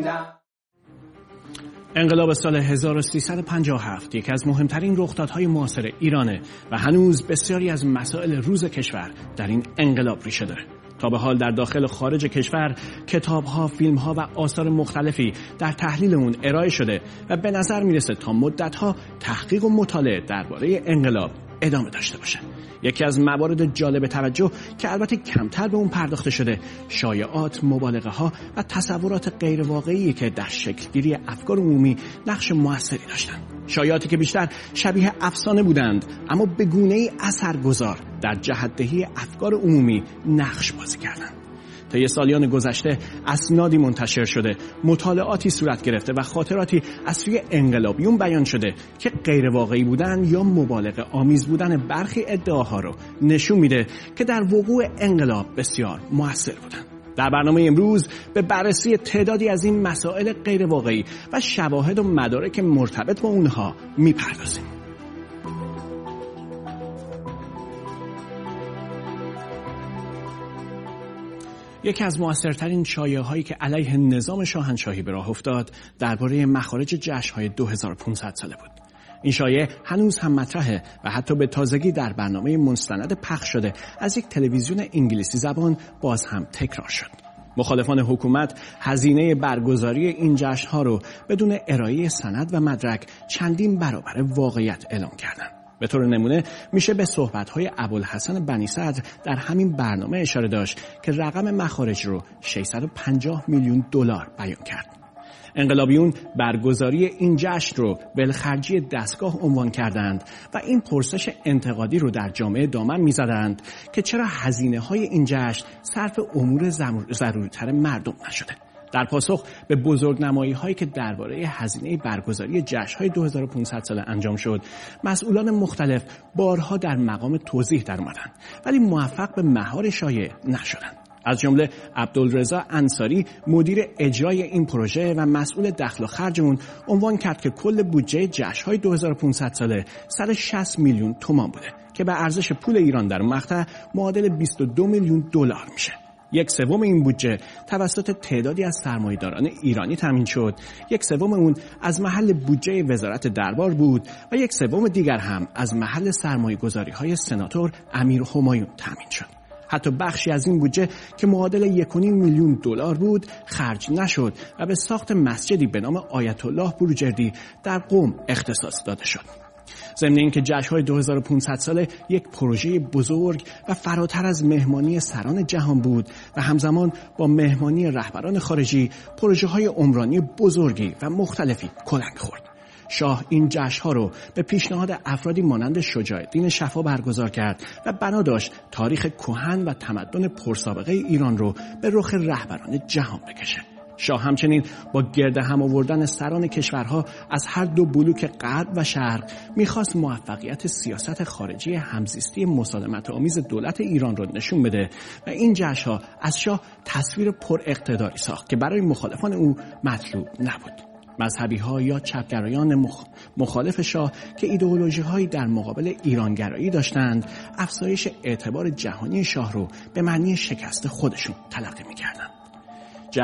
انقلاب سال 1357 یکی از مهمترین رخدادهای معاصر ایرانه و هنوز بسیاری از مسائل روز کشور در این انقلاب ریشه داره. تا به حال در داخل و خارج کشور کتاب‌ها، فیلم‌ها و آثار مختلفی در تحلیل اون ارائه شده و به نظر میرسه تا مدت‌ها تحقیق و مطالعه درباره انقلاب ادامه داشته باشه. یکی از موارد جالب توجه که البته کمتر به اون پرداخته شده، شایعات، مبالغه‌ها و تصورات غیر واقعی که در شکل‌گیری افکار عمومی نقش موثری داشتند. شایعاتی که بیشتر شبیه افسانه بودند اما به گونه‌ای اثرگذار در جهت‌دهی افکار عمومی نقش بازی کردند. طی سالیان گذشته اسنادی منتشر شده، مطالعاتی صورت گرفته و خاطراتی از سوی انقلابیون بیان شده که غیر واقعی بودن یا مبالغه آمیز بودن برخی ادعاها رو نشون میده که در وقوع انقلاب بسیار مؤثر بودن. در برنامه امروز به بررسی تعدادی از این مسائل غیر واقعی و شواهد و مدارک مرتبط با اونها میپردازیم. یکی از موثرترین شایعه‌هایی که علیه نظام شاهنشاهی به راه افتاد درباره مخارج جشن‌های 2500 ساله بود. این شایعه هنوز هم مطرحه و حتی به تازگی در برنامه مستند پخش شده از یک تلویزیون انگلیسی زبان باز هم تکرار شد. مخالفان حکومت هزینه برگزاری این جشن‌ها رو بدون ارائه سند و مدرک چندین برابر واقعیت اعلام کردند. به طور نمونه میشه به صحبت‌های ابوالحسن بنی صدر در همین برنامه اشاره داشت که رقم مخارج رو 650 میلیون دلار بیان کرد. انقلابیون برگزاری این جشن رو ولخرجی دستگاه عنوان کردند و این پرسش انتقادی رو در جامعه دامن می‌زدند که چرا هزینه‌های این جشن صرف امور ضروری‌تر مردم نشده. در پاسخ به بزرگنمایی‌هایی که درباره هزینه برگزاری جشن‌های 2500 ساله انجام شد، مسئولان مختلف بارها در مقام توضیح در اومدند ولی موفق به مهار شایعه نشدند. از جمله عبدالرضا انصاری مدیر اجرای این پروژه و مسئول دخل و خرج اون عنوان کرد که کل بودجه جشن‌های 2500 ساله 160 میلیون تومان بوده که به ارزش پول ایران در اون مقطع معادل 22 میلیون دلار میشه. 1/3 این بودجه توسط تعدادی از سرمایه‌داران ایرانی تامین شد، 1/3 اون از محل بودجه وزارت دربار بود و 1/3 دیگر هم از محل سرمایه‌گذاری‌های سناتور امیر همایون تامین شد. حتی بخشی از این بودجه که معادل 1.5 میلیون دلار بود خرج نشد و به ساخت مسجدی به نام آیت الله بروجردی در قم اختصاص داده شد. ضمن اینکه جشن‌های 2500 ساله یک پروژه بزرگ و فراتر از مهمانی سران جهان بود و همزمان با مهمانی رهبران خارجی پروژه‌های عمرانی بزرگی و مختلفی کلنگ خورد. شاه این جشن‌ها رو به پیشنهاد افرادی مانند شجاع الدین شفا برگزار کرد و بنا داشت تاریخ کهن و تمدن پرسابقه ایران رو به رخ رهبران جهان بکشه. شاه همچنین با گرد هم آوردن سران کشورها از هر دو بلوک غرب و شرق میخواست موفقیت سیاست خارجی همزیستی مسالمت آمیز دولت ایران رو نشون بده و این جشن‌ها از شاه تصویر پر اقتداری ساخت که برای مخالفان او مطلوب نبود. مذهبی‌ها یا چپگرایان مخالف شاه که ایدئولوژی‌هایی در مقابل ایرانگرایی داشتند، افزایش اعتبار جهانی شاه رو به معنی شکست خودشون تلقی می‌کردند.